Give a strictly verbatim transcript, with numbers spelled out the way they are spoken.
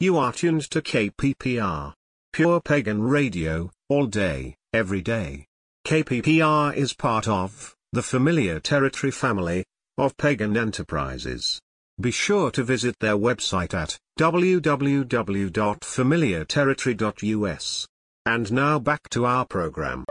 You are tuned to K P P R. Pure Pagan Radio, all day, every day. K P P R is part of the Familiar Territory family of Pagan Enterprises. Be sure to visit their website at w w w dot familiar territory dot u s. And now back to our program.